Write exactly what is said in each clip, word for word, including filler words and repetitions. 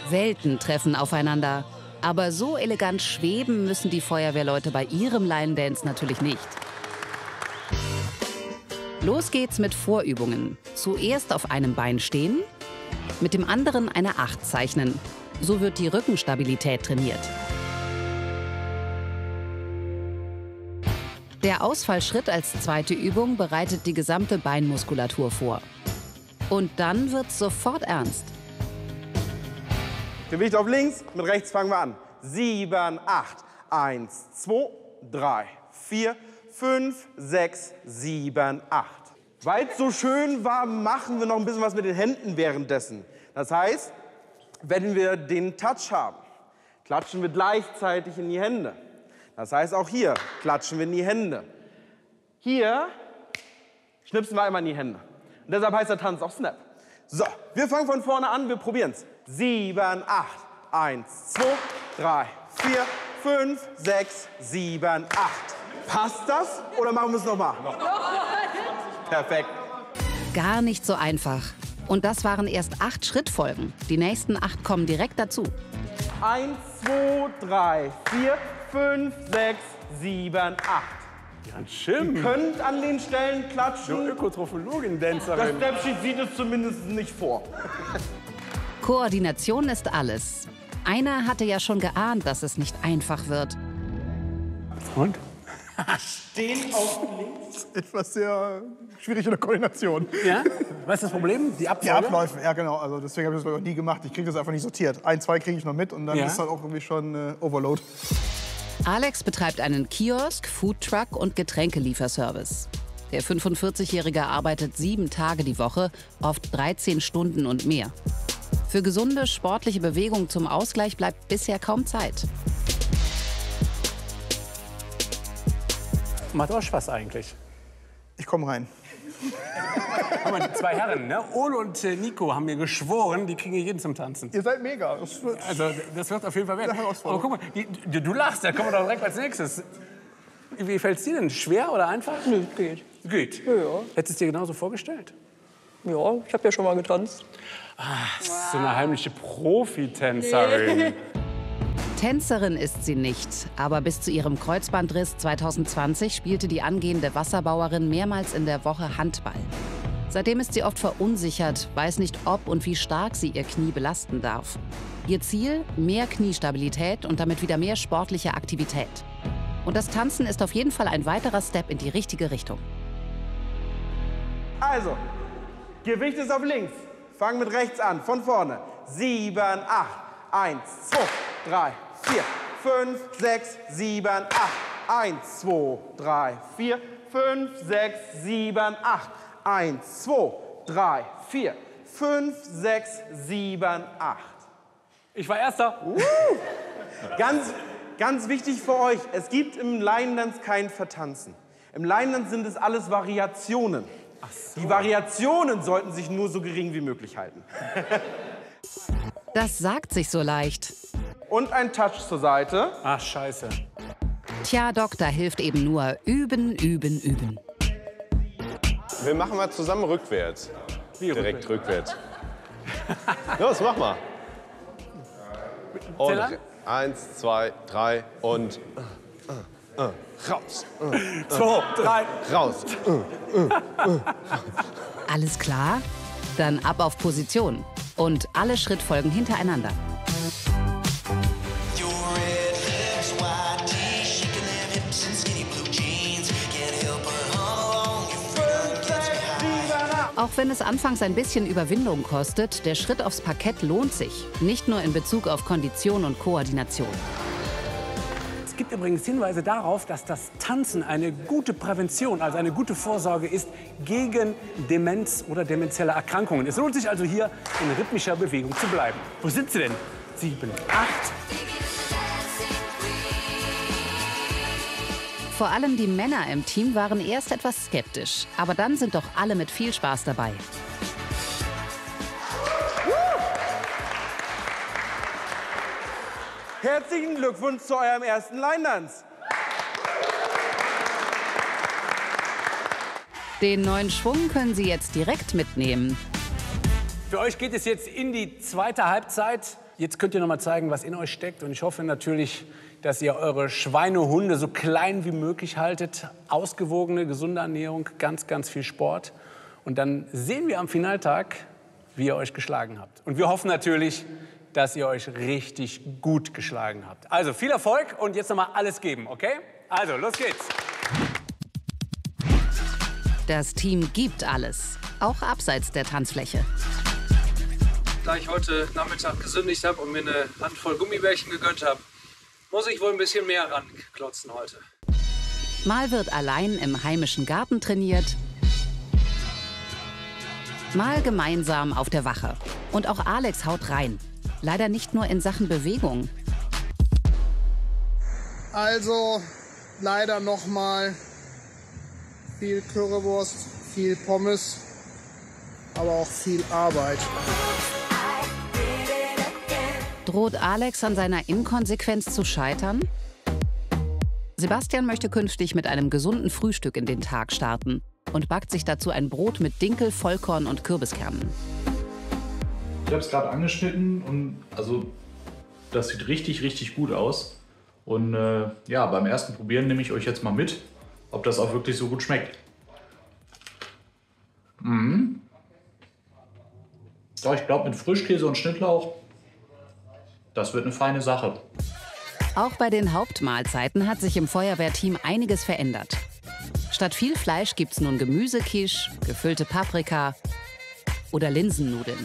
Welten treffen aufeinander. Aber so elegant schweben müssen die Feuerwehrleute bei ihrem Line Dance natürlich nicht. Los geht's mit Vorübungen. Zuerst auf einem Bein stehen, mit dem anderen eine Acht zeichnen. So wird die Rückenstabilität trainiert. Der Ausfallschritt als zweite Übung bereitet die gesamte Beinmuskulatur vor. Und dann wird's sofort ernst. Gewicht auf links, mit rechts fangen wir an. Sieben, acht, eins, zwei, drei, vier, fünf, sechs, sieben, acht. Weil es so schön war, machen wir noch ein bisschen was mit den Händen währenddessen. Das heißt, wenn wir den Touch haben, klatschen wir gleichzeitig in die Hände. Das heißt, auch hier klatschen wir in die Hände. Hier schnipsen wir einmal in die Hände. Und deshalb heißt der Tanz auch Snap. So, wir fangen von vorne an, wir probieren es. Sieben, acht, eins, zwei, drei, vier, fünf, sechs, sieben, acht. Passt das oder machen wir es nochmal? Perfekt. Gar nicht so einfach. Und das waren erst acht Schrittfolgen. Die nächsten acht kommen direkt dazu. Eins, zwei, drei, vier, fünf, sechs, sieben, acht. Ganz schön. Ihr könnt an den Stellen klatschen. Ökotrophologin-Dancerin. Das Stepsheet sieht es zumindest nicht vor. Koordination ist alles. Einer hatte ja schon geahnt, dass es nicht einfach wird. Und? Stehen auf links. Etwas sehr schwierig in der Koordination. Ja? Was ist das Problem? Die Abfolge? Die Abläufe, ja genau. Also deswegen habe ich das noch nie gemacht. Ich kriege das einfach nicht sortiert. Ein, zwei kriege ich noch mit und dann Ja. ist halt auch irgendwie schon äh, Overload. Alex betreibt einen Kiosk, Foodtruck und Getränkelieferservice. Der fünfundvierzigjährige arbeitet sieben Tage die Woche, oft dreizehn Stunden und mehr. Für gesunde, sportliche Bewegung zum Ausgleich bleibt bisher kaum Zeit. Macht auch Spaß eigentlich. Ich komme rein. Guck mal, die zwei Herren, ne? Ole und äh, Nico, haben mir geschworen, die kriegen hier jeden zum Tanzen. Ihr seid mega. Das wird Also, das wird auf jeden Fall werden. Eine Herausforderung. Aber guck mal, die, du, du lachst, da kommen wir doch direkt als nächstes. Wie fällt es dir denn? Schwer oder einfach? Nö, geht. Geht. Ja, ja. Hättest du es dir genauso vorgestellt? Ja, ich habe ja schon mal getanzt. Das ist so eine heimliche Profitänzerin. Tänzerin ist sie nicht, aber bis zu ihrem Kreuzbandriss zweitausendzwanzig spielte die angehende Wasserbauerin mehrmals in der Woche Handball. Seitdem ist sie oft verunsichert, weiß nicht, ob und wie stark sie ihr Knie belasten darf. Ihr Ziel? Mehr Kniestabilität und damit wieder mehr sportliche Aktivität. Und das Tanzen ist auf jeden Fall ein weiterer Step in die richtige Richtung. Also, Gewicht ist auf links. Fang mit rechts an, von vorne. Sieben, acht, eins, zwei, drei, vier, fünf, sechs, sieben, acht. Eins, zwei, drei, vier, fünf, sechs, sieben, acht. Eins, zwei, drei, vier, fünf, sechs, sieben, acht. Ich war Erster. Uh. Ganz, ganz wichtig für euch, es gibt im Line Dance kein Vertanzen. Im Line Dance sind es alles Variationen. Ach so. Die Variationen sollten sich nur so gering wie möglich halten. Das sagt sich so leicht. Und ein Touch zur Seite. Ach, scheiße. Tja, Doktor hilft eben nur üben, üben, üben. Wir machen mal zusammen rückwärts. Wie Direkt rückwärts. Los, mach mal. Und Zähl an. eins, zwei, drei und äh, äh, äh, raus. Äh, Zwei, drei. raus. Alles klar? Dann ab auf Position. Und alle Schrittfolgen hintereinander. Auch wenn es anfangs ein bisschen Überwindung kostet, der Schritt aufs Parkett lohnt sich. Nicht nur in Bezug auf Kondition und Koordination. Es gibt übrigens Hinweise darauf, dass das Tanzen eine gute Prävention, also eine gute Vorsorge ist gegen Demenz oder demenzielle Erkrankungen. Es lohnt sich also hier in rhythmischer Bewegung zu bleiben. Wo sind Sie denn? Sieben, acht. Vor allem die Männer im Team waren erst etwas skeptisch. Aber dann sind doch alle mit viel Spaß dabei. Herzlichen Glückwunsch zu eurem ersten Line Dance. Den neuen Schwung können Sie jetzt direkt mitnehmen. Für euch geht es jetzt in die zweite Halbzeit. jetzt könnt ihr noch mal zeigen, was in euch steckt. Und ich hoffe natürlich, dass ihr eure Schweinehunde so klein wie möglich haltet. Ausgewogene, gesunde Ernährung, ganz, ganz viel Sport. Und dann sehen wir am Finaltag, wie ihr euch geschlagen habt. Und wir hoffen natürlich, dass ihr euch richtig gut geschlagen habt. Also viel Erfolg und jetzt noch mal alles geben, okay? Also, los geht's. Das Team gibt alles, auch abseits der Tanzfläche. Da ich heute Nachmittag gesündigt habe und mir eine Handvoll Gummibärchen gegönnt habe, muss ich wohl ein bisschen mehr ranklotzen heute. Mal wird allein im heimischen Garten trainiert, mal gemeinsam auf der Wache. Und auch Alex haut rein. Leider nicht nur in Sachen Bewegung. Also leider noch mal viel Currywurst, viel Pommes, aber auch viel Arbeit. Droht Alex an seiner Inkonsequenz zu scheitern? Sebastian möchte künftig mit einem gesunden Frühstück in den Tag starten und backt sich dazu ein Brot mit Dinkel, Vollkorn und Kürbiskernen. Ich habe es gerade angeschnitten und also das sieht richtig, richtig gut aus. Und äh, ja, beim ersten Probieren nehme ich euch jetzt mal mit, ob das auch wirklich so gut schmeckt. Mhm. Ja, ich glaube mit Frischkäse und Schnittlauch, das wird eine feine Sache. Auch bei den Hauptmahlzeiten hat sich im Feuerwehrteam einiges verändert. Statt viel Fleisch gibt's nun Gemüsequiche, gefüllte Paprika oder Linsennudeln.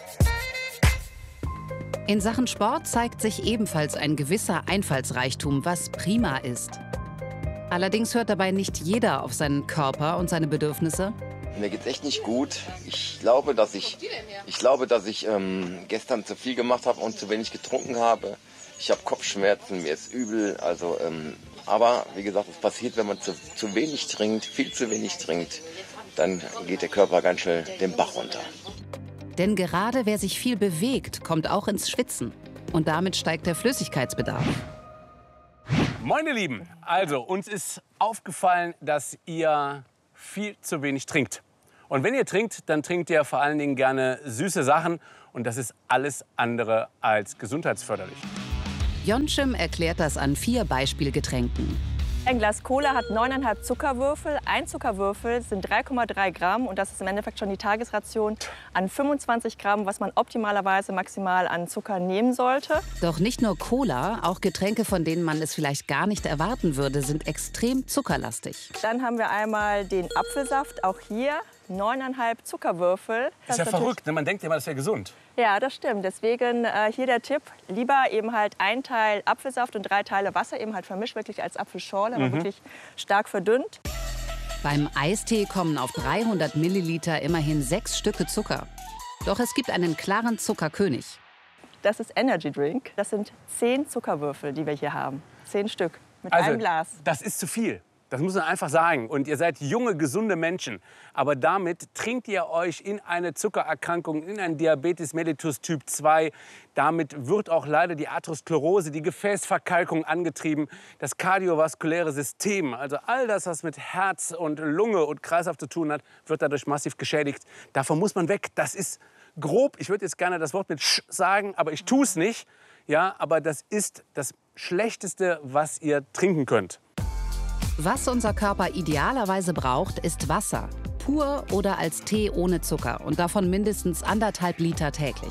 In Sachen Sport zeigt sich ebenfalls ein gewisser Einfallsreichtum, was prima ist. Allerdings hört dabei nicht jeder auf seinen Körper und seine Bedürfnisse. Mir geht's echt nicht gut. Ich glaube, dass ich, ich, glaube, dass ich ähm, gestern zu viel gemacht habe und zu wenig getrunken habe. Ich habe Kopfschmerzen, mir ist übel. Also, ähm, aber wie gesagt, es passiert, wenn man zu, zu wenig trinkt, viel zu wenig trinkt, dann geht der Körper ganz schnell den Bach runter. Denn gerade wer sich viel bewegt, kommt auch ins Schwitzen. Und damit steigt der Flüssigkeitsbedarf. Meine Lieben, also uns ist aufgefallen, dass ihr viel zu wenig trinkt. Und wenn ihr trinkt, dann trinkt ihr vor allen Dingen gerne süße Sachen. Und das ist alles andere als gesundheitsförderlich. Jonschim erklärt das an vier Beispielgetränken. Ein Glas Cola hat neuneinhalb Zuckerwürfel. Ein Zuckerwürfel sind drei Komma drei Gramm. Und das ist im Endeffekt schon die Tagesration an fünfundzwanzig Gramm, was man optimalerweise maximal an Zucker nehmen sollte. Doch nicht nur Cola, auch Getränke, von denen man es vielleicht gar nicht erwarten würde, sind extrem zuckerlastig. Dann haben wir einmal den Apfelsaft, auch hier neuneinhalb Zuckerwürfel. Das ist ja verrückt, ne? Man denkt immer, das wäre gesund. Ja, das stimmt. Deswegen äh, hier der Tipp, lieber eben halt ein Teil Apfelsaft und drei Teile Wasser, eben halt vermischt, wirklich als Apfelschorle, aber Mhm. wirklich stark verdünnt. Beim Eistee kommen auf dreihundert Milliliter immerhin sechs Stücke Zucker. Doch es gibt einen klaren Zuckerkönig. Das ist Energy Drink. Das sind zehn Zuckerwürfel, die wir hier haben. Zehn Stück mit Also, einem Glas. das ist zu viel. Das muss man einfach sagen. Und ihr seid junge, gesunde Menschen. Aber damit trinkt ihr euch in eine Zuckererkrankung, in einen Diabetes mellitus Typ zwei. Damit wird auch leider die Atherosklerose, die Gefäßverkalkung angetrieben. Das kardiovaskuläre System, also all das, was mit Herz und Lunge und Kreislauf zu tun hat, wird dadurch massiv geschädigt. Davon muss man weg. Das ist grob. Ich würde jetzt gerne das Wort mit Sch sagen, aber ich tue es nicht. Ja, aber das ist das Schlechteste, was ihr trinken könnt. Was unser Körper idealerweise braucht, ist Wasser. Pur oder als Tee ohne Zucker. Und davon mindestens anderthalb Liter täglich.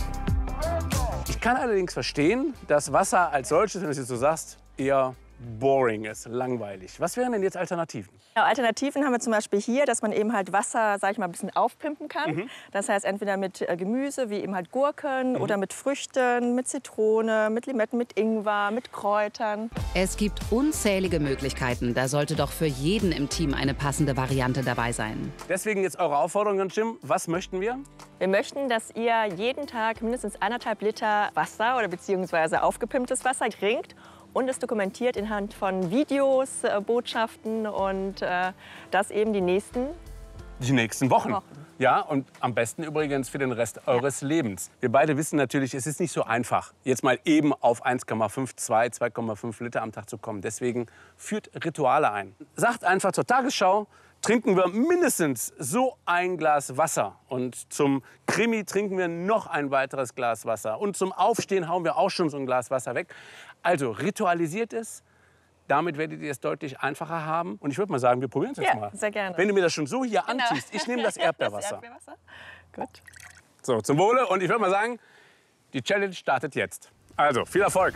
Ich kann allerdings verstehen, dass Wasser als solches, wenn du es jetzt so sagst, eher boring ist, langweilig. Was wären denn jetzt Alternativen? Ja, Alternativen haben wir zum Beispiel hier, dass man eben halt Wasser, sag ich mal, ein bisschen aufpimpen kann. Mhm. Das heißt entweder mit äh, Gemüse, wie eben halt Gurken, Mhm. oder mit Früchten, mit Zitrone, mit Limetten, mit Ingwer, mit Kräutern. Es gibt unzählige Möglichkeiten. Da sollte doch für jeden im Team eine passende Variante dabei sein. Deswegen jetzt eure Aufforderung, Jim. Was möchten wir? Wir möchten, dass ihr jeden Tag mindestens anderthalb Liter Wasser oder beziehungsweise aufgepimptes Wasser trinkt und es dokumentiert anhand von Videos, äh, Botschaften und äh, das eben die nächsten Die nächsten Wochen. Wochen. Ja, und am besten übrigens für den Rest eures Lebens. Wir beide wissen natürlich, es ist nicht so einfach, jetzt mal eben auf eins Komma fünf, zwei, zwei Komma fünf Liter am Tag zu kommen. Deswegen führt Rituale ein. Sagt einfach zur Tagesschau, trinken wir mindestens so ein Glas Wasser. Und zum Krimi trinken wir noch ein weiteres Glas Wasser. Und zum Aufstehen hauen wir auch schon so ein Glas Wasser weg. Also ritualisiert es. Damit werdet ihr es deutlich einfacher haben. Und ich würde mal sagen, wir probieren es jetzt Ja, mal. sehr gerne. Wenn du mir das schon so hier Genau. anziehst, ich nehme das Erdbeerwasser. Das Erdbeerwasser. Gut. So, zum Wohle. Und ich würde mal sagen, die Challenge startet jetzt. Also, viel Erfolg.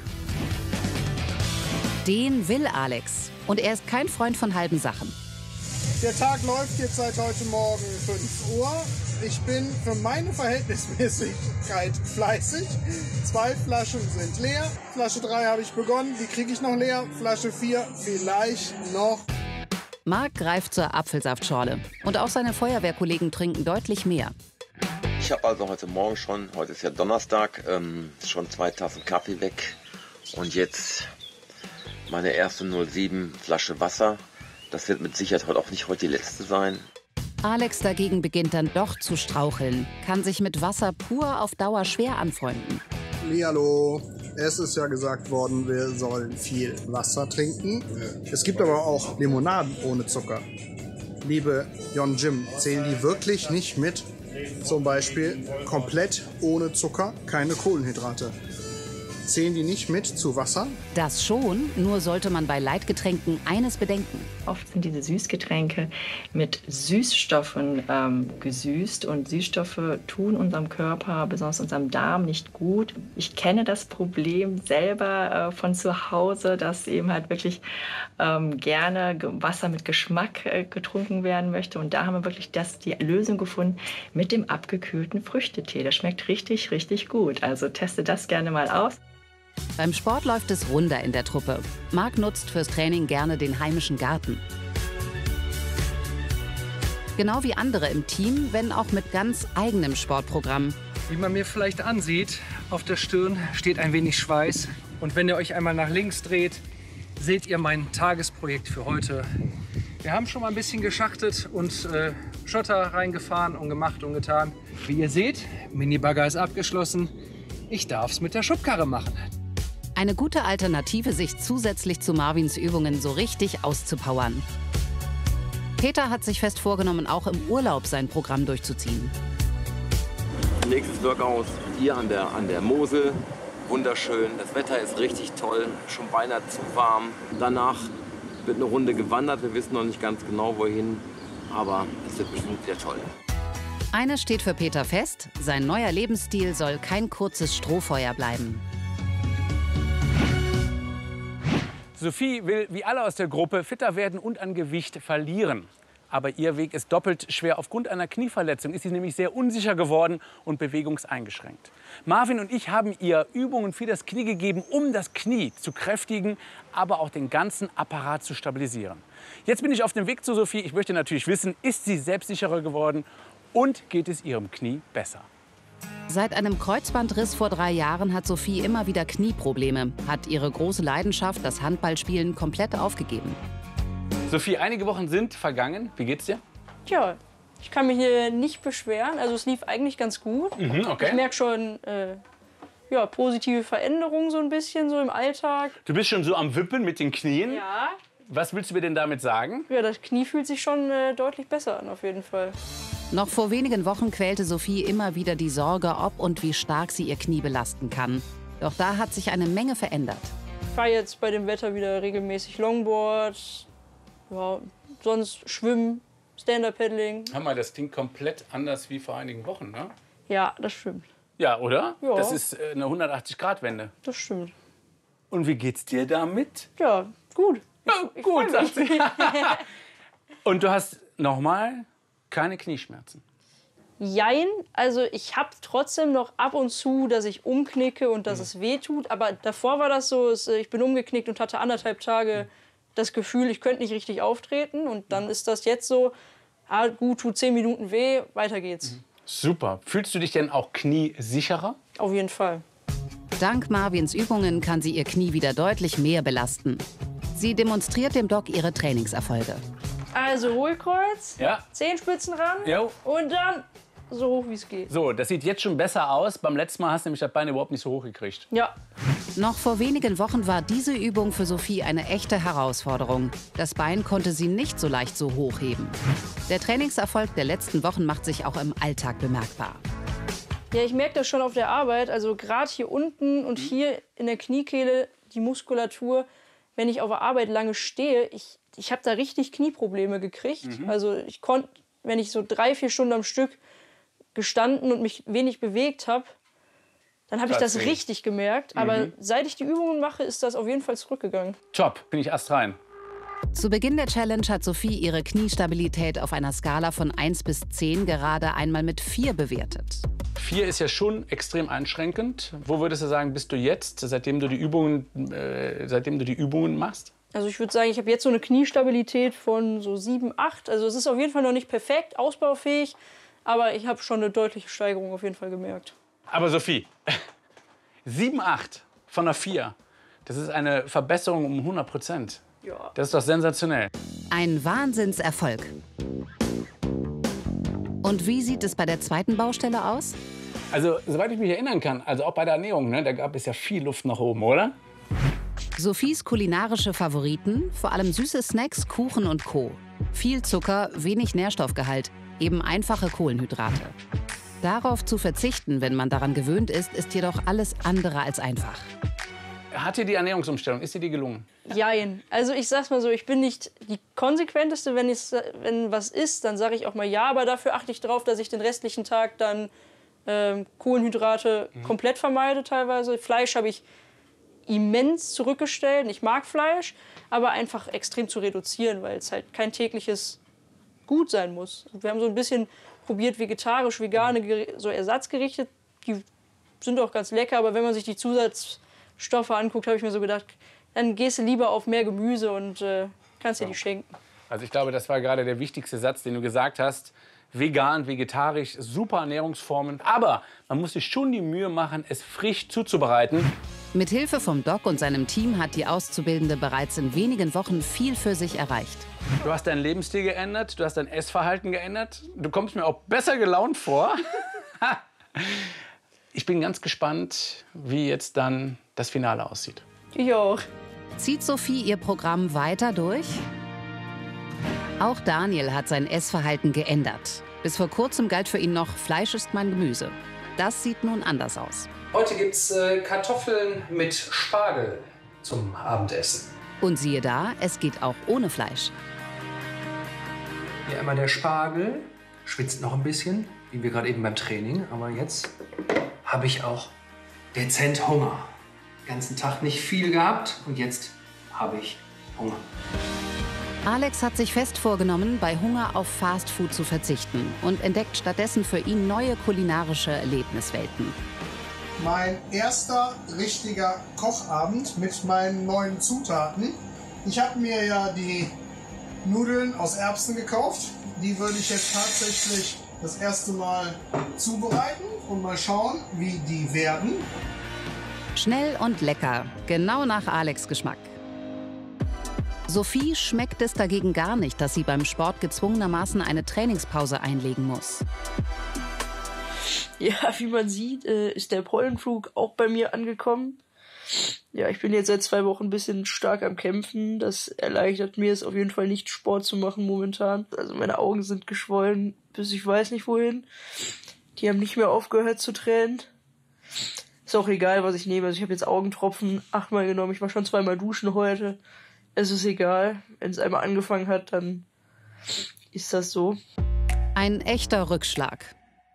Den will Alex. Und er ist kein Freund von halben Sachen. Der Tag läuft jetzt seit heute Morgen fünf Uhr. Ich bin für meine Verhältnismäßigkeit fleißig. Zwei Flaschen sind leer. Flasche drei habe ich begonnen, die kriege ich noch leer. Flasche vier vielleicht noch. Marc greift zur Apfelsaftschorle. Und auch seine Feuerwehrkollegen trinken deutlich mehr. Ich habe also heute Morgen schon, heute ist ja Donnerstag, ähm, schon zwei Tassen Kaffee weg. Und jetzt meine erste null sieben Flasche Wasser. Das wird mit Sicherheit heute auch nicht heute die letzte sein. Alex dagegen beginnt dann doch zu straucheln, kann sich mit Wasser pur auf Dauer schwer anfreunden. Hallihallo. Es ist ja gesagt worden, wir sollen viel Wasser trinken. Es gibt aber auch Limonaden ohne Zucker. Liebe Jon Jim, zählen die wirklich nicht mit? Zum Beispiel komplett ohne Zucker, keine Kohlenhydrate. Zählen die nicht mit zu Wasser? Das schon, nur sollte man bei Leitgetränken eines bedenken. Oft sind diese Süßgetränke mit Süßstoffen ähm, gesüßt und Süßstoffe tun unserem Körper, besonders unserem Darm, nicht gut. Ich kenne das Problem selber äh, von zu Hause, dass eben halt wirklich ähm, gerne Wasser mit Geschmack äh, getrunken werden möchte. Und da haben wir wirklich das, die Lösung gefunden mit dem abgekühlten Früchtetee. Das schmeckt richtig, richtig gut. Also teste das gerne mal aus. Beim Sport läuft es runder in der Truppe. Marc nutzt fürs Training gerne den heimischen Garten. Genau wie andere im Team, wenn auch mit ganz eigenem Sportprogramm. Wie man mir vielleicht ansieht, auf der Stirn steht ein wenig Schweiß. Und wenn ihr euch einmal nach links dreht, seht ihr mein Tagesprojekt für heute. Wir haben schon mal ein bisschen geschachtet und äh, Schotter reingefahren und gemacht und getan. Wie ihr seht, Minibagger ist abgeschlossen. Ich darf es mit der Schubkarre machen. Eine gute Alternative, sich zusätzlich zu Marvins Übungen so richtig auszupowern. Peter hat sich fest vorgenommen, auch im Urlaub sein Programm durchzuziehen. Nächstes Workout hier an der, an der Mosel. Wunderschön. Das Wetter ist richtig toll. Schon beinahe zu warm. Danach wird eine Runde gewandert. Wir wissen noch nicht ganz genau, wohin. Aber es wird bestimmt sehr toll. Eines steht für Peter fest: Sein neuer Lebensstil soll kein kurzes Strohfeuer bleiben. Sophie will, wie alle aus der Gruppe, fitter werden und an Gewicht verlieren. Aber ihr Weg ist doppelt schwer. Aufgrund einer Knieverletzung ist sie nämlich sehr unsicher geworden und bewegungseingeschränkt. Marvin und ich haben ihr Übungen für das Knie gegeben, um das Knie zu kräftigen, aber auch den ganzen Apparat zu stabilisieren. Jetzt bin ich auf dem Weg zu Sophie. Ich möchte natürlich wissen, ist sie selbstsicherer geworden und geht es ihrem Knie besser? Seit einem Kreuzbandriss vor drei Jahren hat Sophie immer wieder Knieprobleme, hat ihre große Leidenschaft, das Handballspielen, komplett aufgegeben. Sophie, einige Wochen sind vergangen. Wie geht's dir? Tja, ich kann mich hier nicht beschweren. Also es lief eigentlich ganz gut. Mhm, okay. Ich merke schon äh, ja, positive Veränderungen so ein bisschen so im Alltag. Du bist schon so am Wippen mit den Knien. Ja. Was willst du mir denn damit sagen? Ja, das Knie fühlt sich schon äh, deutlich besser an, auf jeden Fall. Noch vor wenigen Wochen quälte Sophie immer wieder die Sorge, ob und wie stark sie ihr Knie belasten kann. Doch da hat sich eine Menge verändert. Ich fahre jetzt bei dem Wetter wieder regelmäßig Longboard, ja, sonst Schwimmen, Stand-Up-Paddling. Hör mal, das klingt komplett anders wie vor einigen Wochen, ne? Ja, das stimmt. Ja, oder? Ja. Das ist äh, eine hundertachtzig-Grad-Wende. Das stimmt. Und wie geht's dir damit? Ja, gut. Ja, Ich gut, freu sagt mich. sie. Und du hast nochmal keine Knieschmerzen? Jein, also ich habe trotzdem noch ab und zu, dass ich umknicke und dass mhm. es weh tut. Aber davor war das so, es, ich bin umgeknickt und hatte anderthalb Tage mhm. das Gefühl, ich könnte nicht richtig auftreten. Und dann ist das jetzt so, ah, gut, tut zehn Minuten weh, weiter geht's. Mhm. Super. Fühlst du dich denn auch kniesicherer? Auf jeden Fall. Dank Marvins Übungen kann sie ihr Knie wieder deutlich mehr belasten. Sie demonstriert dem Doc ihre Trainingserfolge. Also Hohlkreuz, ja. Zehenspitzen ran jo. Und dann so hoch wie es geht. So, das sieht jetzt schon besser aus. Beim letzten Mal hast du nämlich das Bein überhaupt nicht so hoch gekriegt. Ja. Noch vor wenigen Wochen war diese Übung für Sophie eine echte Herausforderung. Das Bein konnte sie nicht so leicht so hochheben. Der Trainingserfolg der letzten Wochen macht sich auch im Alltag bemerkbar. Ja, ich merke das schon auf der Arbeit. Also gerade hier unten und hier in der Kniekehle, die Muskulatur, wenn ich auf der Arbeit lange stehe, ich, ich habe da richtig Knieprobleme gekriegt. Mhm. Also ich konnte, wenn ich so drei, vier Stunden am Stück gestanden und mich wenig bewegt habe, dann habe ich das richtig gemerkt. Aber mhm. seit ich die Übungen mache, ist das auf jeden Fall zurückgegangen. Top, bin ich astrein. Zu Beginn der Challenge hat Sophie ihre Kniestabilität auf einer Skala von eins bis zehn gerade einmal mit vier bewertet. vier ist ja schon extrem einschränkend. Wo würdest du sagen, bist du jetzt, seitdem du die Übungen, äh, seitdem du die Übungen machst? Also ich würde sagen, ich habe jetzt so eine Kniestabilität von so sieben, acht. Also es ist auf jeden Fall noch nicht perfekt, ausbaufähig. Aber ich habe schon eine deutliche Steigerung auf jeden Fall gemerkt. Aber Sophie, sieben, acht von einer vier, das ist eine Verbesserung um hundert Prozent. Ja. Das ist doch sensationell. Ein Wahnsinnserfolg. Und wie sieht es bei der zweiten Baustelle aus? Also, soweit ich mich erinnern kann, also auch bei der Ernährung, ne, da gab es ja viel Luft nach oben, oder? Sophies kulinarische Favoriten, vor allem süße Snacks, Kuchen und Co. Viel Zucker, wenig Nährstoffgehalt, eben einfache Kohlenhydrate. Darauf zu verzichten, wenn man daran gewöhnt ist, ist jedoch alles andere als einfach. Hat dir die Ernährungsumstellung, ist dir die gelungen? Jein. Also ich sag's mal so, ich bin nicht die konsequenteste. Wenn, ich, wenn was ist, dann sage ich auch mal ja, aber dafür achte ich darauf, dass ich den restlichen Tag dann ähm, Kohlenhydrate mhm. komplett vermeide teilweise. Fleisch habe ich immens zurückgestellt. Ich mag Fleisch, aber einfach extrem zu reduzieren, weil es halt kein tägliches Gut sein muss. Wir haben so ein bisschen probiert vegetarisch, vegane so Ersatzgerichte. Die sind auch ganz lecker, aber wenn man sich die Zusatzstoffe anguckt, habe ich mir so gedacht, dann gehst du lieber auf mehr Gemüse und äh, kannst dir die schenken. Also ich glaube, das war gerade der wichtigste Satz, den du gesagt hast. Vegan, vegetarisch, super Ernährungsformen. Aber man muss sich schon die Mühe machen, es frisch zuzubereiten. Mit Hilfe vom Doc und seinem Team hat die Auszubildende bereits in wenigen Wochen viel für sich erreicht. Du hast deinen Lebensstil geändert, du hast dein Essverhalten geändert. Du kommst mir auch besser gelaunt vor. Ich bin ganz gespannt, wie jetzt dann das Finale aussieht. Ich auch. Zieht Sophie ihr Programm weiter durch? Auch Daniel hat sein Essverhalten geändert. Bis vor kurzem galt für ihn noch, Fleisch ist mein Gemüse. Das sieht nun anders aus. Heute gibt's äh, Kartoffeln mit Spargel zum Abendessen. Und siehe da, es geht auch ohne Fleisch. Hier einmal der Spargel, schwitzt noch ein bisschen, wie wir gerade eben beim Training. Aber jetzt habe ich auch dezent Hunger. Den ganzen Tag nicht viel gehabt und jetzt habe ich Hunger. Alex hat sich fest vorgenommen, bei Hunger auf Fastfood zu verzichten und entdeckt stattdessen für ihn neue kulinarische Erlebniswelten. Mein erster richtiger Kochabend mit meinen neuen Zutaten. Ich habe mir ja die Nudeln aus Erbsen gekauft. Die würde ich jetzt tatsächlich das erste Mal zubereiten und mal schauen, wie die werden. Schnell und lecker, genau nach Alex' Geschmack. Sophie schmeckt es dagegen gar nicht, dass sie beim Sport gezwungenermaßen eine Trainingspause einlegen muss. Ja, wie man sieht, ist der Pollenflug auch bei mir angekommen. Ja, ich bin jetzt seit zwei Wochen ein bisschen stark am Kämpfen. Das erleichtert mir es auf jeden Fall nicht, Sport zu machen momentan. Also meine Augen sind geschwollen bis ich weiß nicht wohin. Die haben nicht mehr aufgehört zu tränen. Ist auch egal, was ich nehme. Also ich habe jetzt Augentropfen achtmal genommen. Ich war schon zweimal duschen heute. Es ist egal. Wenn es einmal angefangen hat, dann ist das so. Ein echter Rückschlag.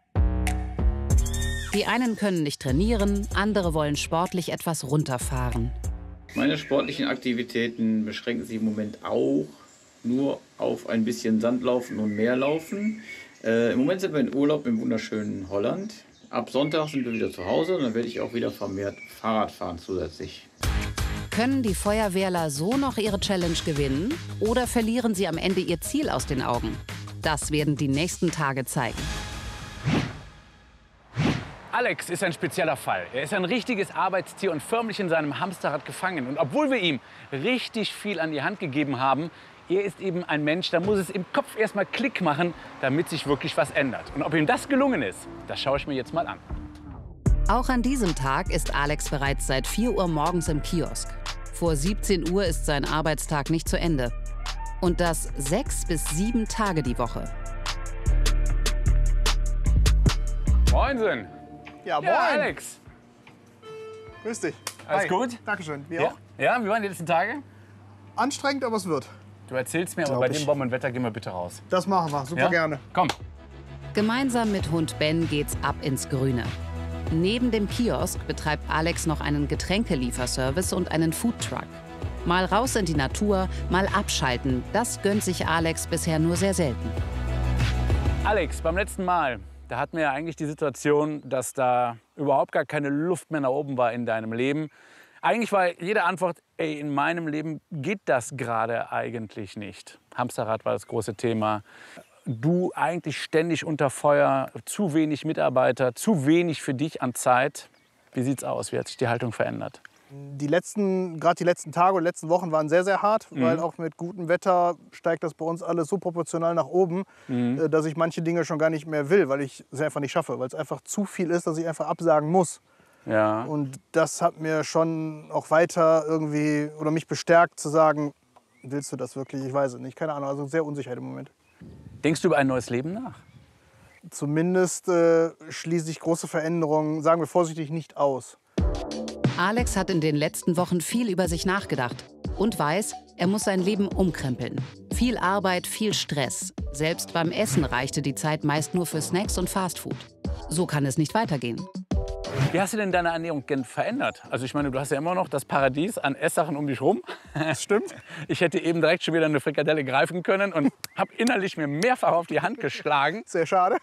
Die einen können nicht trainieren, andere wollen sportlich etwas runterfahren. Meine sportlichen Aktivitäten beschränken sich im Moment auch nur auf ein bisschen Sandlaufen und Meerlaufen. Äh, Im Moment sind wir in Urlaub im wunderschönen Holland. Ab Sonntag sind wir wieder zu Hause und dann werde ich auch wieder vermehrt Fahrrad fahren zusätzlich. Können die Feuerwehrler so noch ihre Challenge gewinnen oder verlieren sie am Ende ihr Ziel aus den Augen? Das werden die nächsten Tage zeigen. Alex ist ein spezieller Fall. Er ist ein richtiges Arbeitstier und förmlich in seinem Hamsterrad gefangen. Und obwohl wir ihm richtig viel an die Hand gegeben haben, er ist eben ein Mensch, da muss es im Kopf erstmal Klick machen, damit sich wirklich was ändert. Und ob ihm das gelungen ist, das schaue ich mir jetzt mal an. Auch an diesem Tag ist Alex bereits seit vier Uhr morgens im Kiosk. Vor siebzehn Uhr ist sein Arbeitstag nicht zu Ende. Und das sechs bis sieben Tage die Woche. Moinsen. Ja, moin. Ja, Alex. Grüß dich. Alles Hi. gut? Dankeschön. Wie Ja. auch? Ja, wie waren die letzten Tage? Anstrengend, aber es wird. Du erzählst mir, aber Glaub bei ich. dem Bombenwetter gehen wir bitte raus. Das machen wir. Super Ja? gerne. Komm. Gemeinsam mit Hund Ben geht's ab ins Grüne. Neben dem Kiosk betreibt Alex noch einen Getränkelieferservice und einen Foodtruck. Mal raus in die Natur, mal abschalten, das gönnt sich Alex bisher nur sehr selten. Alex, beim letzten Mal, da hatten wir ja eigentlich die Situation, dass da überhaupt gar keine Luft mehr nach oben war in deinem Leben. Eigentlich war jede Antwort, ey, in meinem Leben geht das gerade eigentlich nicht. Hamsterrad war das große Thema. Du eigentlich ständig unter Feuer, zu wenig Mitarbeiter, zu wenig für dich an Zeit. Wie sieht's aus? Wie hat sich die Haltung verändert? Die letzten, gerade die letzten Tage und letzten Wochen waren sehr, sehr hart, Mhm. weil auch mit gutem Wetter steigt das bei uns alles so proportional nach oben, Mhm. äh, dass ich manche Dinge schon gar nicht mehr will, weil ich es einfach nicht schaffe, weil es einfach zu viel ist, dass ich einfach absagen muss. Ja. Und das hat mir schon auch weiter irgendwie oder mich bestärkt zu sagen, willst du das wirklich? Ich weiß es nicht, keine Ahnung, also sehr unsicher im Moment. Denkst du über ein neues Leben nach? Zumindest äh, schließe ich große Veränderungen, sagen wir vorsichtig, nicht aus. Alex hat in den letzten Wochen viel über sich nachgedacht und weiß, er muss sein Leben umkrempeln. Viel Arbeit, viel Stress. Selbst beim Essen reichte die Zeit meist nur für Snacks und Fastfood. So kann es nicht weitergehen. Wie hast du denn deine Ernährung gen- verändert? Also ich meine, du hast ja immer noch das Paradies an Esssachen um dich rum. Das stimmt. Ich hätte eben direkt schon wieder eine Frikadelle greifen können und habe innerlich mir mehrfach auf die Hand geschlagen. Sehr schade.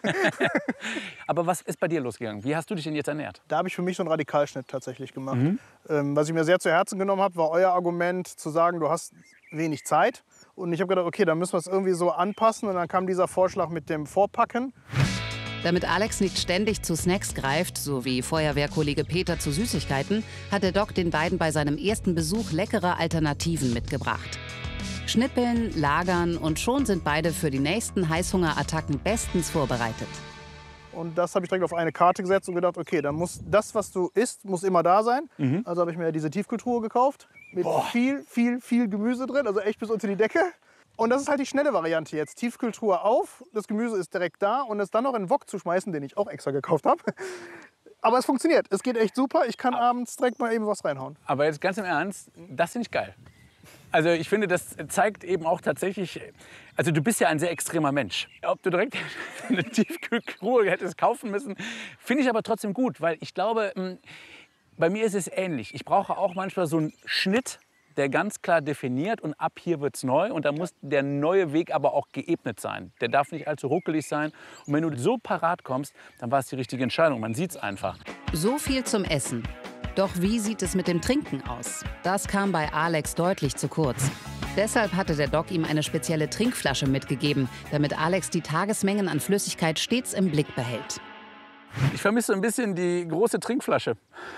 Aber was ist bei dir losgegangen? Wie hast du dich denn jetzt ernährt? Da habe ich für mich so einen Radikalschnitt tatsächlich gemacht. Mhm. Ähm, was ich mir sehr zu Herzen genommen habe, war euer Argument zu sagen, du hast wenig Zeit. Und ich habe gedacht, okay, dann müssen wir es irgendwie so anpassen. Und dann kam dieser Vorschlag mit dem Vorpacken. Damit Alex nicht ständig zu Snacks greift, so wie Feuerwehrkollege Peter zu Süßigkeiten, hat der Doc den beiden bei seinem ersten Besuch leckere Alternativen mitgebracht. Schnippeln, lagern und schon sind beide für die nächsten Heißhungerattacken bestens vorbereitet. Und das habe ich direkt auf eine Karte gesetzt und gedacht, okay, dann muss das, was du isst, muss immer da sein. Mhm. Also habe ich mir diese Tiefkühltruhe gekauft mit Boah. viel, viel, viel Gemüse drin, also echt bis unter die Decke. Und das ist halt die schnelle Variante jetzt. Tiefkühltruhe auf, das Gemüse ist direkt da und es dann noch in den Wok zu schmeißen, den ich auch extra gekauft habe. Aber es funktioniert, es geht echt super. Ich kann abends direkt mal eben was reinhauen. Aber jetzt ganz im Ernst, das finde ich geil. Also ich finde, das zeigt eben auch tatsächlich, also du bist ja ein sehr extremer Mensch. Ob du direkt eine Tiefkühltruhe hättest kaufen müssen, finde ich aber trotzdem gut, weil ich glaube, mh, bei mir ist es ähnlich. Ich brauche auch manchmal so einen Schnitt, der ganz klar definiert und ab hier wird's neu und da muss der neue Weg aber auch geebnet sein. Der darf nicht allzu ruckelig sein und wenn du so parat kommst, dann war es die richtige Entscheidung. Man sieht's einfach. So viel zum Essen. Doch wie sieht es mit dem Trinken aus? Das kam bei Alex deutlich zu kurz. Deshalb hatte der Doc ihm eine spezielle Trinkflasche mitgegeben, damit Alex die Tagesmengen an Flüssigkeit stets im Blick behält. Ich vermisse ein bisschen die große Trinkflasche.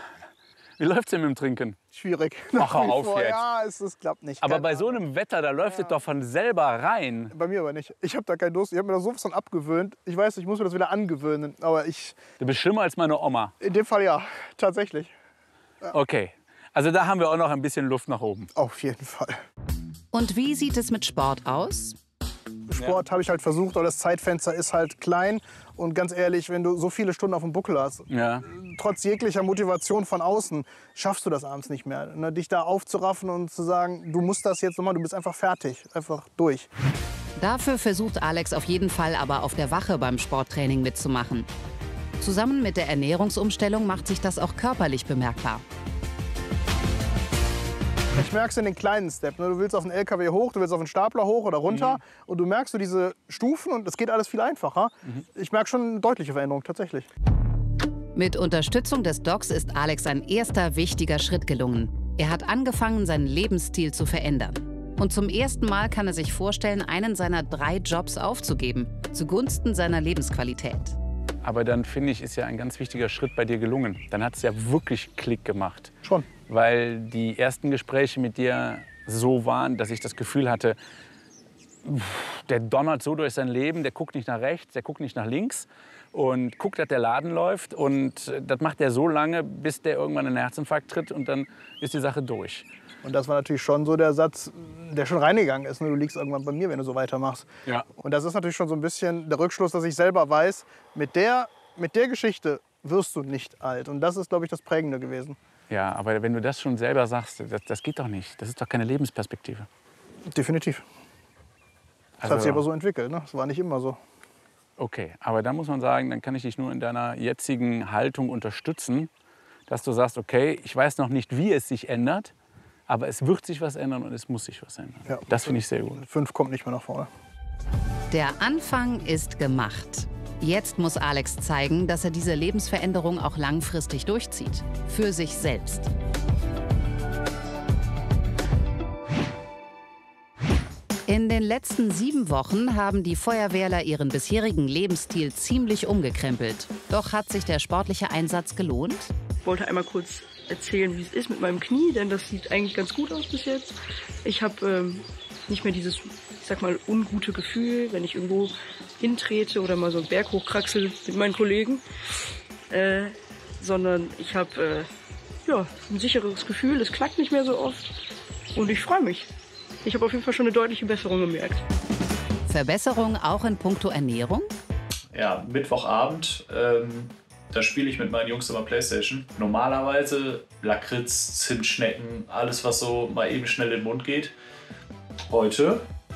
Wie läuft's denn mit dem Trinken? Schwierig. Ach, hör auf jetzt. Ja, es, es klappt nicht. Aber Keine bei so einem Wetter, da läuft es doch von selber rein. Bei mir aber nicht. Ich habe da keinen Durst. Ich habe mir da sowas von abgewöhnt. Ich weiß, ich muss mir das wieder angewöhnen. Aber ich. Du bist schlimmer als meine Oma. In dem Fall ja, tatsächlich. Okay. Also da haben wir auch noch ein bisschen Luft nach oben. Auf jeden Fall. Und wie sieht es mit Sport aus? Sport habe ich halt versucht, aber das Zeitfenster ist halt klein. Und ganz ehrlich, wenn du so viele Stunden auf dem Buckel hast, Ja. trotz jeglicher Motivation von außen, schaffst du das abends nicht mehr. Ne? Dich da aufzuraffen und zu sagen, du musst das jetzt nochmal, du bist einfach fertig, einfach durch. Dafür versucht Alex auf jeden Fall aber auf der Wache beim Sporttraining mitzumachen. Zusammen mit der Ernährungsumstellung macht sich das auch körperlich bemerkbar. Ich merke es in den kleinen Steps. Ne? Du willst auf den L K W hoch, du willst auf den Stapler hoch oder runter. Mhm. Und du merkst so diese Stufen und es geht alles viel einfacher. Mhm. Ich merke schon eine deutliche Veränderung, tatsächlich. Mit Unterstützung des Docs ist Alex ein erster wichtiger Schritt gelungen. Er hat angefangen, seinen Lebensstil zu verändern. Und zum ersten Mal kann er sich vorstellen, einen seiner drei Jobs aufzugeben, zugunsten seiner Lebensqualität. Aber dann finde ich, ist ja ein ganz wichtiger Schritt bei dir gelungen. Dann hat es ja wirklich Klick gemacht. Schon. Weil die ersten Gespräche mit dir so waren, dass ich das Gefühl hatte, der donnert so durch sein Leben, der guckt nicht nach rechts, der guckt nicht nach links. und guckt, dass der Laden läuft. Und das macht er so lange, bis der irgendwann einen Herzinfarkt tritt und dann ist die Sache durch. Und das war natürlich schon so der Satz, der schon reingegangen ist. Ne? Du liegst irgendwann bei mir, wenn du so weitermachst. Ja. Und das ist natürlich schon so ein bisschen der Rückschluss, dass ich selber weiß, mit der, mit der Geschichte wirst du nicht alt. Und das ist, glaube ich, das Prägende gewesen. Ja, aber wenn du das schon selber sagst, das, das geht doch nicht. Das ist doch keine Lebensperspektive. Definitiv. Das Also, hat sich aber so entwickelt. Ne? Das war nicht immer so. Okay, aber da muss man sagen, dann kann ich dich nur in deiner jetzigen Haltung unterstützen, dass du sagst, okay, ich weiß noch nicht, wie es sich ändert, aber es wird sich was ändern und es muss sich was ändern. Ja. Das finde ich sehr gut. Fünf kommt nicht mehr nach vorne. Der Anfang ist gemacht. Jetzt muss Alex zeigen, dass er diese Lebensveränderung auch langfristig durchzieht. Für sich selbst. In den letzten sieben Wochen haben die Feuerwehrler ihren bisherigen Lebensstil ziemlich umgekrempelt. Doch hat sich der sportliche Einsatz gelohnt? Ich wollte einmal kurz erzählen, wie es ist mit meinem Knie, denn das sieht eigentlich ganz gut aus bis jetzt. Ich habe ähm, nicht mehr dieses, ich sag mal, ungute Gefühl, wenn ich irgendwo hintrete oder mal so einen Berg hochkraxel mit meinen Kollegen, äh, sondern ich habe äh, ja, ein sicheres Gefühl, es knackt nicht mehr so oft und ich freue mich. Ich habe auf jeden Fall schon eine deutliche Besserung gemerkt. Verbesserung auch in puncto Ernährung? Ja, Mittwochabend, ähm, da spiele ich mit meinen Jungs immer Playstation. Normalerweise Lakritz, Zimtschnecken, alles was so mal eben schnell in den Mund geht. Heute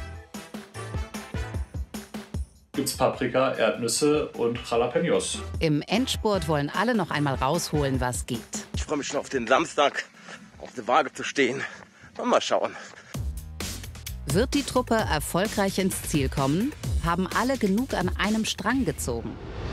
gibt's Paprika, Erdnüsse und Jalapenos. Im Endspurt wollen alle noch einmal rausholen, was geht. Ich freue mich schon auf den Samstag, auf der Waage zu stehen. Mal schauen. Wird die Truppe erfolgreich ins Ziel kommen, haben alle genug an einem Strang gezogen.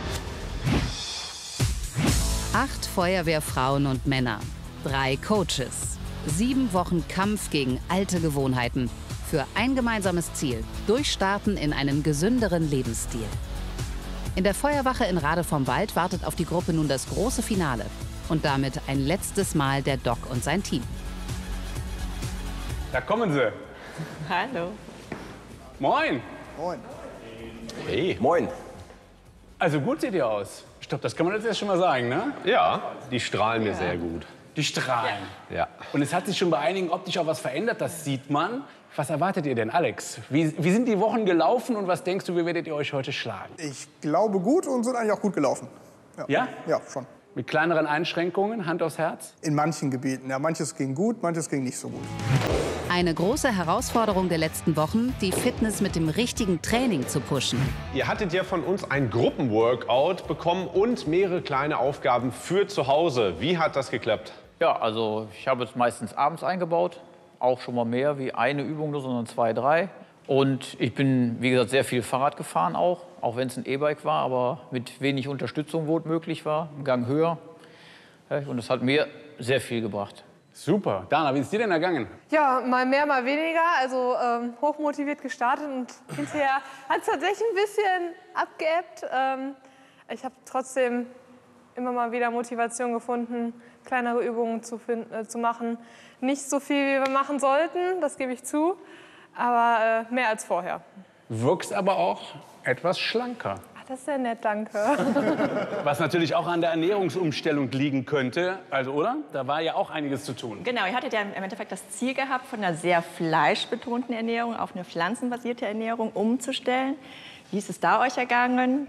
Acht Feuerwehrfrauen und Männer, drei Coaches, sieben Wochen Kampf gegen alte Gewohnheiten für ein gemeinsames Ziel: Durchstarten in einen gesünderen Lebensstil. In der Feuerwache in Rade vom Wald wartet auf die Gruppe nun das große Finale und damit ein letztes Mal der Doc und sein Team. Da kommen sie. Hallo. Moin. Moin. Hey. Moin. Also gut seht ihr aus. Ich glaube, das kann man jetzt schon mal sagen, ne? Ja, die strahlen mir sehr gut. Die strahlen. Ja. Und es hat sich schon bei einigen optisch auch was verändert, das sieht man. Was erwartet ihr denn, Alex? Wie, wie sind die Wochen gelaufen und was denkst du, wie werdet ihr euch heute schlagen? Ich glaube gut und sind eigentlich auch gut gelaufen. Ja? Ja? Ja, schon. Mit kleineren Einschränkungen, Hand aufs Herz? In manchen Gebieten. Ja, manches ging gut, manches ging nicht so gut. Eine große Herausforderung der letzten Wochen, die Fitness mit dem richtigen Training zu pushen. Ihr hattet ja von uns ein Gruppenworkout bekommen und mehrere kleine Aufgaben für zu Hause. Wie hat das geklappt? Ja, also ich habe es meistens abends eingebaut. Auch schon mal mehr wie eine Übung, nur, sondern zwei, drei. Und ich bin, wie gesagt, sehr viel Fahrrad gefahren auch. Auch wenn es ein E-Bike war, aber mit wenig Unterstützung, wo es möglich war. Einen Gang höher. Und das hat mir sehr viel gebracht. Super. Dana, wie ist dir denn ergangen? Ja, mal mehr, mal weniger. Also ähm, hochmotiviert gestartet und hinterher hat es tatsächlich ein bisschen abgeebbt. Ähm, ich habe trotzdem immer mal wieder Motivation gefunden, kleinere Übungen zu, finden, äh, zu machen. Nicht so viel, wie wir machen sollten, das gebe ich zu, aber äh, mehr als vorher. Wirkst aber auch etwas schlanker. Ach, das ist ja nett, danke. Was natürlich auch an der Ernährungsumstellung liegen könnte, also oder? Da war ja auch einiges zu tun. Genau, ihr hattet ja im Endeffekt das Ziel gehabt, von einer sehr fleischbetonten Ernährung auf eine pflanzenbasierte Ernährung umzustellen. Wie ist es da euch ergangen?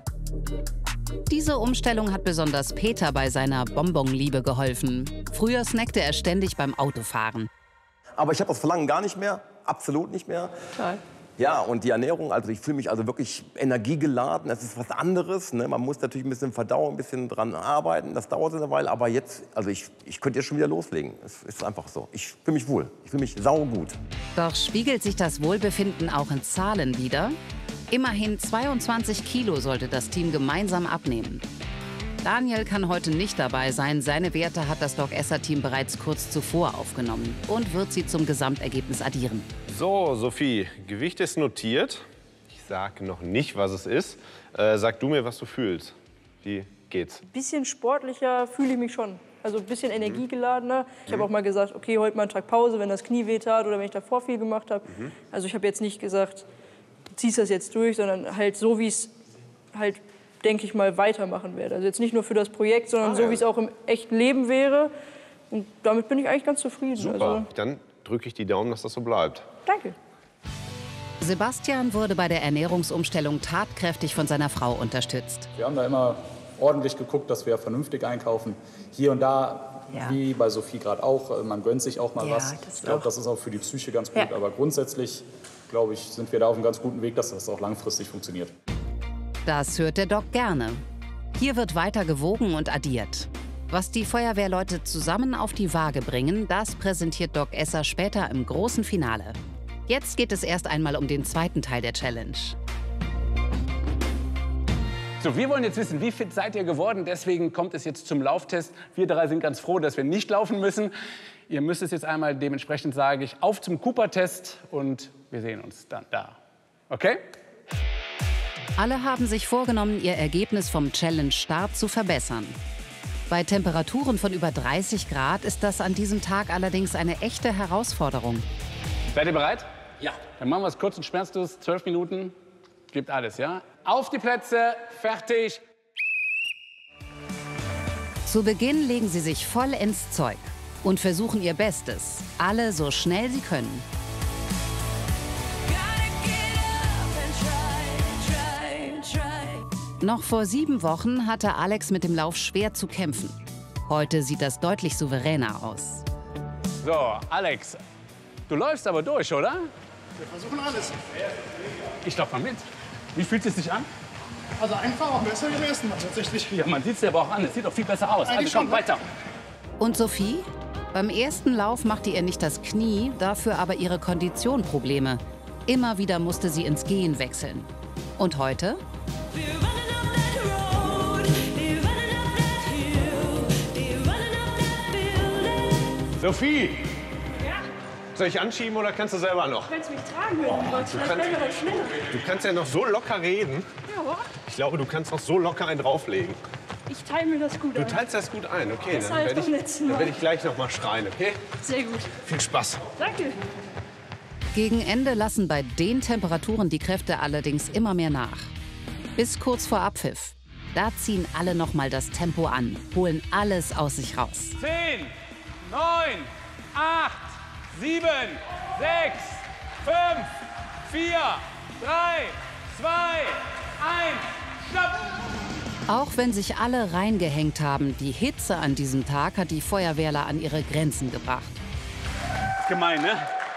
Diese Umstellung hat besonders Peter bei seiner Bonbonliebe geholfen. Früher snackte er ständig beim Autofahren. Aber ich habe das Verlangen gar nicht mehr, absolut nicht mehr. Toll. Ja, und die Ernährung, also ich fühle mich also wirklich energiegeladen. Das ist was anderes. Ne? Man muss natürlich ein bisschen verdauen, ein bisschen dran arbeiten. Das dauert eine Weile. Aber jetzt, also ich, ich könnte jetzt schon wieder loslegen. Es ist einfach so. Ich fühle mich wohl. Ich fühle mich saugut. Doch spiegelt sich das Wohlbefinden auch in Zahlen wider? Immerhin zweiundzwanzig Kilo sollte das Team gemeinsam abnehmen. Daniel kann heute nicht dabei sein. Seine Werte hat das Doc-Esser-Team bereits kurz zuvor aufgenommen und wird sie zum Gesamtergebnis addieren. So, Sophie, Gewicht ist notiert. Ich sage noch nicht, was es ist. Äh, sag du mir, was du fühlst. Wie geht's? Ein bisschen sportlicher fühle ich mich schon. Also ein bisschen energiegeladener. Ich habe auch mal gesagt, okay, heute mal einen Tag Pause, wenn das Knie wehtat oder wenn ich davor viel gemacht habe. Mhm. Also ich habe jetzt nicht gesagt, du ziehst das jetzt durch, sondern halt so, wie es halt denke ich mal, weitermachen werde. Also jetzt nicht nur für das Projekt, sondern Ah, so, ja. wie es auch im echten Leben wäre. Und damit bin ich eigentlich ganz zufrieden. Super. Also, Dann drücke ich die Daumen, dass das so bleibt. danke. Sebastian wurde bei der Ernährungsumstellung tatkräftig von seiner Frau unterstützt. Wir haben da immer ordentlich geguckt, dass wir vernünftig einkaufen. Hier und da, Ja. wie bei Sophie gerade auch, man gönnt sich auch mal Ja, was. das Ich glaube, auch. das ist auch für die Psyche ganz gut. Ja. Aber grundsätzlich, glaube ich, sind wir da auf einem ganz guten Weg, dass das auch langfristig funktioniert. Das hört der Doc gerne. Hier wird weiter gewogen und addiert. Was die Feuerwehrleute zusammen auf die Waage bringen, das präsentiert Doc Esser später im großen Finale. Jetzt geht es erst einmal um den zweiten Teil der Challenge. So, wir wollen jetzt wissen, wie fit seid ihr geworden? Deswegen kommt es jetzt zum Lauftest. Wir drei sind ganz froh, dass wir nicht laufen müssen. Ihr müsst es jetzt einmal, dementsprechend sage ich, auf zum Cooper-Test und wir sehen uns dann da. Okay? Alle haben sich vorgenommen, ihr Ergebnis vom Challenge-Start zu verbessern. Bei Temperaturen von über dreißig Grad ist das an diesem Tag allerdings eine echte Herausforderung. Seid ihr bereit? Ja. Dann machen wir es kurz und schmerzlos. Zwölf Minuten. Gibt alles, ja? Auf die Plätze. Fertig. Zu Beginn legen sie sich voll ins Zeug und versuchen ihr Bestes. Alle so schnell sie können. Noch vor sieben Wochen hatte Alex mit dem Lauf schwer zu kämpfen. Heute sieht das deutlich souveräner aus. So, Alex, du läufst aber durch, oder? Wir versuchen alles. Ich lauf mal mit. Wie fühlt es sich an? Also einfach auch besser wie beim ersten Mal tatsächlich. Ja, man sieht es ja aber auch an. Es sieht doch viel besser aus. Also Eigentlich komm, schon, ne? weiter. Und Sophie? Beim ersten Lauf machte ihr nicht das Knie, dafür aber ihre Kondition Probleme. Immer wieder musste sie ins Gehen wechseln. Und heute? Sophie! Ja? Soll ich anschieben oder kannst du selber noch? Du kannst mich tragen, wenn du wolltest. Du Vielleicht kannst, werden wir schneller. du kannst ja noch so locker reden. Ja, Ich glaube, du kannst noch so locker einen drauflegen. ich teile mir das gut Du ein. teilst das gut ein, okay? Besser Dann als werde beim ich, letzten dann Mal. werde ich gleich noch mal schreien, okay? Sehr gut. Viel Spaß. Danke. Gegen Ende lassen bei den Temperaturen die Kräfte allerdings immer mehr nach. Bis kurz vor Abpfiff. Da ziehen alle noch mal das Tempo an, holen alles aus sich raus. Zehn, neun, acht, sieben, sechs, fünf, vier, drei, zwei, eins, stopp! Auch wenn sich alle reingehängt haben, die Hitze an diesem Tag hat die Feuerwehrler an ihre Grenzen gebracht. Gemein, ne?